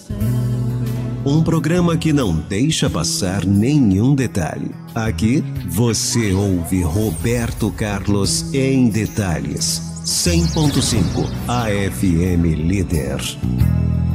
Um programa que não deixa passar nenhum detalhe. Aqui você ouve Roberto Carlos em detalhes. 100.5 AFM Líder.